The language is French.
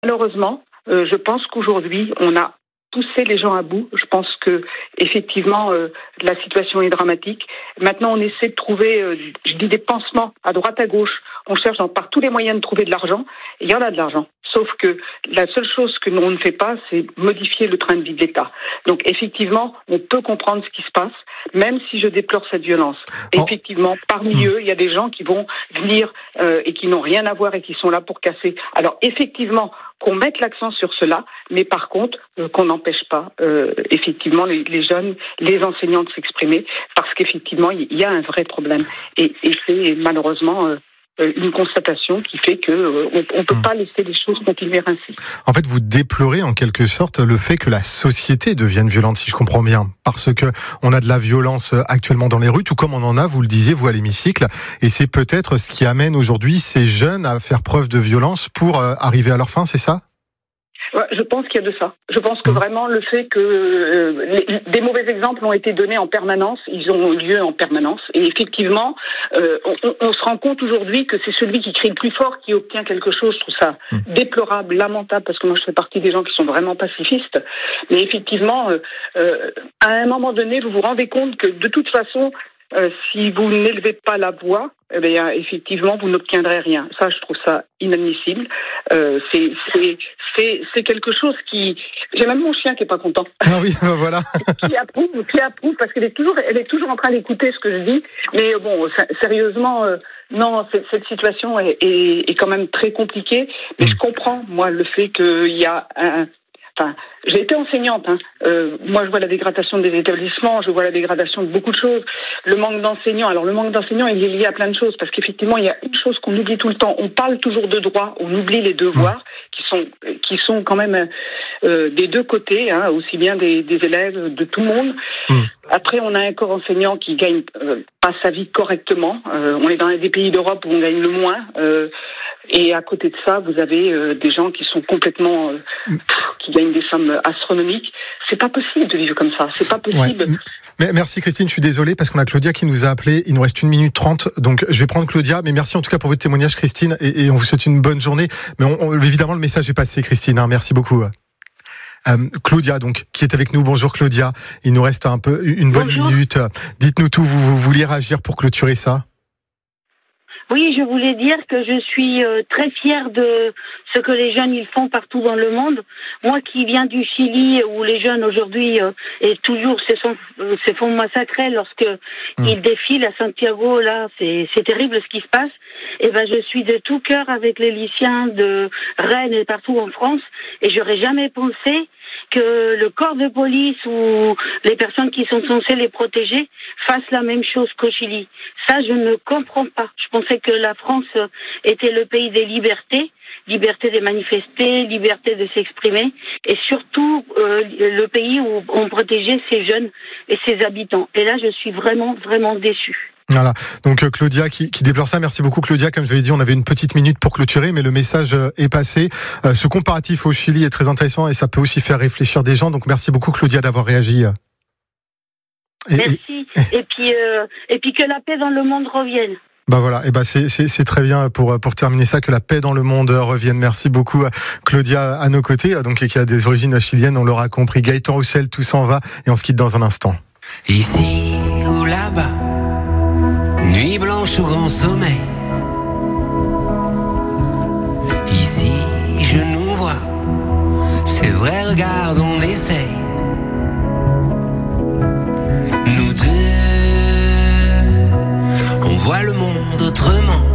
Malheureusement, je pense qu'aujourd'hui, on a poussé les gens à bout. Je pense que effectivement, la situation est dramatique. Maintenant, on essaie de trouver, je dis des pansements à droite à gauche. On cherche par tous les moyens de trouver de l'argent. Et il y en a de l'argent. Sauf que la seule chose que l'on ne fait pas, c'est modifier le train de vie de l'État. Donc effectivement, on peut comprendre ce qui se passe, même si je déplore cette violence. Effectivement, parmi eux, il y a des gens qui vont venir et qui n'ont rien à voir et qui sont là pour casser. Alors effectivement, qu'on mette l'accent sur cela, mais par contre, qu'on n'empêche pas effectivement les jeunes, les enseignants de s'exprimer, parce qu'effectivement, il y a un vrai problème. Et c'est malheureusement une constatation qui fait que on peut pas laisser les choses continuer ainsi. En fait, vous déplorez en quelque sorte le fait que la société devienne violente, si je comprends bien, parce que on a de la violence actuellement dans les rues, tout comme on en a, vous le disiez, vous à l'hémicycle, et c'est peut-être ce qui amène aujourd'hui ces jeunes à faire preuve de violence pour arriver à leur fin, c'est ça ? Ouais, je pense qu'il y a de ça. Je pense que vraiment le fait que des mauvais exemples ont été donnés en permanence, ils ont lieu en permanence. Et effectivement, on se rend compte aujourd'hui que c'est celui qui crie le plus fort qui obtient quelque chose. Je trouve ça déplorable, lamentable, parce que moi je fais partie des gens qui sont vraiment pacifistes. Mais effectivement, à un moment donné, vous vous rendez compte que de toute façon, si vous n'élevez pas la voix, eh bien, effectivement, vous n'obtiendrez rien. Ça, je trouve ça inadmissible. C'est quelque chose qui... J'ai même mon chien qui est pas content. Ah oui, ben voilà. qui approuve, parce qu'elle est toujours en train d'écouter ce que je dis. Mais bon, sérieusement, non, cette situation est quand même très compliquée. Mais je comprends, moi, le fait qu'il y a Enfin, j'ai été enseignante. Moi, je vois la dégradation des établissements, je vois la dégradation de beaucoup de choses. Le manque d'enseignants. Alors, le manque d'enseignants, il est lié à plein de choses, parce qu'effectivement, il y a une chose qu'on oublie tout le temps. On parle toujours de droits, on oublie les devoirs, qui sont quand même des deux côtés, aussi bien des élèves, de tout le monde. Après, on a un corps enseignant qui gagne pas sa vie correctement. On est dans des pays d'Europe où on gagne le moins. Et à côté de ça, vous avez des gens qui sont complètement... qui gagnent des sommes astronomiques. C'est pas possible de vivre comme ça. C'est pas possible. Ouais. Mais merci Christine, je suis désolé parce qu'on a Claudia qui nous a appelé. Il nous reste 1 minute 30, donc je vais prendre Claudia. Mais merci en tout cas pour votre témoignage, Christine, et on vous souhaite une bonne journée. Mais évidemment, le message est passé, Christine. Merci beaucoup. Claudia, donc, qui est avec nous. Bonjour Claudia. Il nous reste une bonne minute. Dites-nous tout. Vous vouliez réagir pour clôturer ça? Oui, je voulais dire que je suis très fière de ce que les jeunes ils font partout dans le monde. Moi qui viens du Chili, où les jeunes aujourd'hui et toujours se font massacrer lorsque ils défilent à Santiago, là, c'est terrible ce qui se passe. Et ben, je suis de tout cœur avec les lycéens de Rennes et partout en France, et j'aurais jamais pensé que le corps de police ou les personnes qui sont censées les protéger fassent la même chose qu'au Chili. Ça, je ne comprends pas. Je pensais que la France était le pays des libertés, liberté de manifester, liberté de s'exprimer, et surtout le pays où on protégeait ses jeunes et ses habitants. Et là, je suis vraiment, vraiment déçue. Voilà, donc Claudia qui déplore ça. Merci beaucoup Claudia, comme je l'ai dit, on avait une petite minute pour clôturer, mais le message est passé. Ce comparatif au Chili est très intéressant et ça peut aussi faire réfléchir des gens, donc merci beaucoup Claudia d'avoir réagi. Merci, et puis que la paix dans le monde revienne. Bah voilà, et c'est très bien pour terminer ça, que la paix dans le monde revienne. Merci beaucoup Claudia à nos côtés, donc qui a des origines chiliennes, on l'aura compris. Gaëtan Roussel, tout s'en va, et on se quitte dans un instant. Ici ou là-bas, nuit blanche ou grand sommeil, ici je nous vois, c'est vrai, regarde, on essaye. Nous deux, on voit le monde autrement.